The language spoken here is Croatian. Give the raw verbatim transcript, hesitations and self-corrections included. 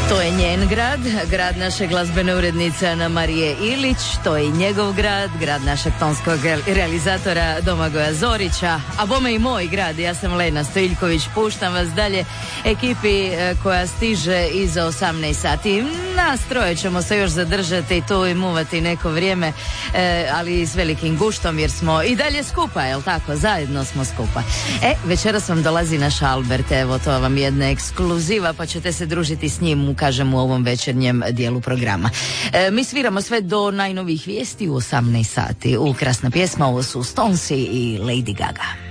To je njen grad, grad naše glazbene urednice Ana Marije Ilić, to je i njegov grad, grad našeg tonskog realizatora Domagoja Zorića, a bome i moj grad, ja sam Lena Stojiljković, puštam vas dalje ekipi koja stiže iza osamnaest sati. Nas troje ćemo se još zadržati tu i muvati neko vrijeme, ali s velikim guštom jer smo i dalje skupa, jel tako, zajedno smo skupa. E, večeras vam dolazi naš Albert, evo to vam jedna ekskluziva, pa ćete se družiti s njim, kažem, u ovom večernjem dijelu programa. E, mi sviramo sve do najnovijih vijesti u osamnaest sati. Ukrasna pjesma, ovo su Stonesi i Lady Gaga.